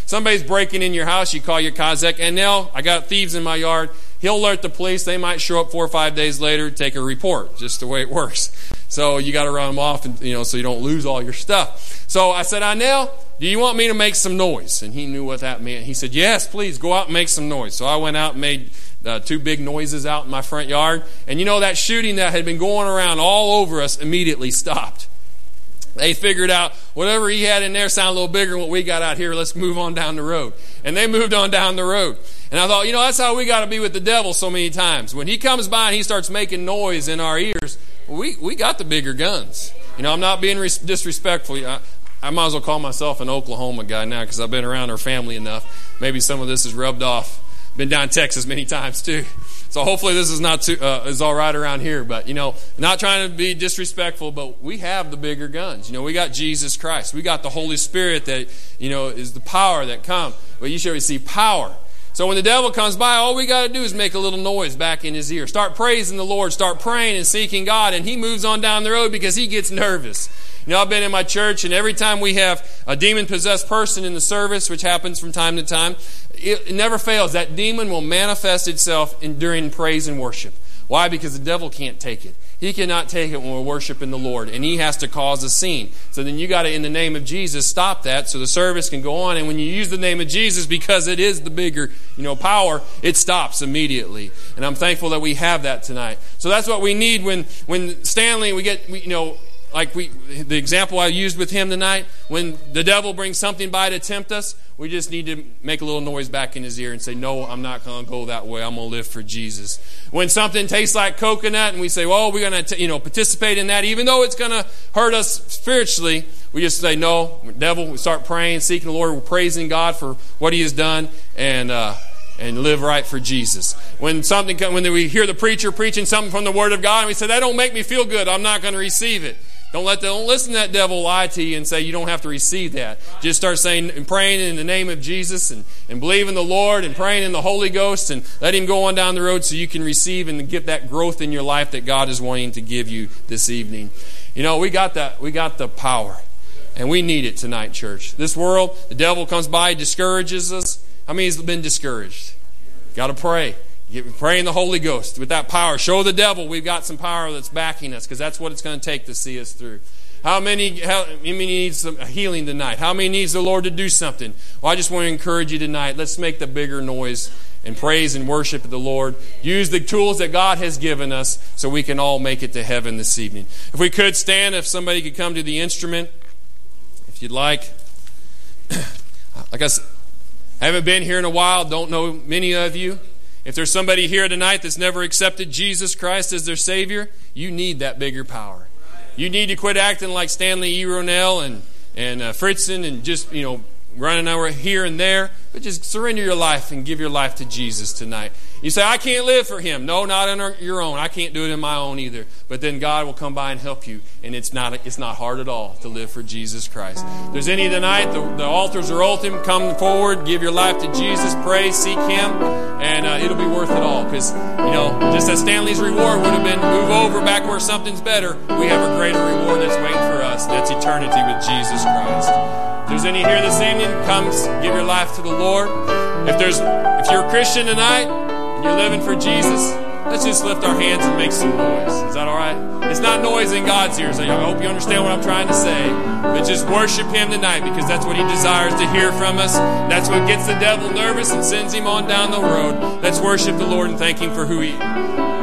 Somebody's breaking in your house, you call your Kazakh, and now I got thieves in my yard. He'll alert the police. They might show up 4 or 5 days later, take a report, just the way it works. So you got to run them off, and so you don't lose all your stuff. So I said, Anel, do you want me to make some noise? And he knew what that meant. He said, yes, please, go out and make some noise. So I went out and made 2 big noises out in my front yard. And that shooting that had been going around all over us immediately stopped. They figured out whatever he had in there sounded a little bigger than what we got out here. Let's move on down the road. And they moved on down the road. And I thought, that's how we got to be with the devil so many times. When he comes by and he starts making noise in our ears, we got the bigger guns. I'm not being disrespectful. I might as well call myself an Oklahoma guy now because I've been around our family enough. Maybe some of this is rubbed off. Been down in Texas many times too. So hopefully this is not too is all right around here. But not trying to be disrespectful, but we have the bigger guns. We got Jesus Christ. We got the Holy Spirit that is the power that comes. But you should receive power. So when the devil comes by, all we got to do is make a little noise back in his ear. Start praising the Lord. Start praying and seeking God, and he moves on down the road because he gets nervous. I've been in my church, and every time we have a demon-possessed person in the service, which happens from time to time, it never fails. That demon will manifest itself during praise and worship. Why? Because the devil can't take it. He cannot take it when we're worshiping the Lord, and he has to cause a scene. So then you got to, in the name of Jesus, stop that so the service can go on. And when you use the name of Jesus, because it is the bigger, power, it stops immediately. And I'm thankful that we have that tonight. So that's what we need when Stanley, the example I used with him tonight, when the devil brings something by to tempt us, we just need to make a little noise back in his ear and say, no, I'm not going to go that way. I'm going to live for Jesus. When something tastes like coconut and we say, well, we're going to participate in that, even though it's going to hurt us spiritually, we just say, no, devil, we start praying, seeking the Lord, we're praising God for what he has done, and live right for Jesus. When we hear the preacher preaching something from the Word of God, and we say, that don't make me feel good, I'm not going to receive it. Don't listen to that devil lie to you and say you don't have to receive that. Just start saying and praying in the name of Jesus and believe in the Lord and praying in the Holy Ghost and let him go on down the road so you can receive and get that growth in your life that God is wanting to give you this evening. We got that. We got the power. And we need it tonight, church. This world, the devil comes by, discourages us. How many has been discouraged? Got to pray. Pray in the Holy Ghost with that power. Show the devil we've got some power that's backing us, because that's what it's going to take to see us through. How many needs some healing tonight? How many needs the Lord to do something? Well, I just want to encourage you tonight. Let's make the bigger noise and praise and worship the Lord. Use the tools that God has given us so we can all make it to heaven this evening. If we could stand, if somebody could come to the instrument, if you'd like. Like I said, I haven't been here in a while. Don't know many of you. If there's somebody here tonight that's never accepted Jesus Christ as their Savior, you need that bigger power. You need to quit acting like Stanley E. Ronell and Fritzen and just, running over here and there, but just surrender your life and give your life to Jesus tonight. You say, I can't live for him. No, not on your own. I can't do it in my own either. But then God will come by and help you. And it's not hard at all to live for Jesus Christ. If there's any tonight, the altars are open. Come forward, give your life to Jesus, pray, seek him, and it'll be worth it all. Because, just as Stanley's reward would have been move over back where something's better, we have a greater reward that's waiting for us. That's eternity with Jesus Christ. If there's any here this evening, come give your life to the Lord. If you're a Christian tonight and you're living for Jesus, let's just lift our hands and make some noise. Is that all right? It's not noise in God's ears. I hope you understand what I'm trying to say. But just worship him tonight, because that's what he desires to hear from us. That's what gets the devil nervous and sends him on down the road. Let's worship the Lord and thank him for who he is.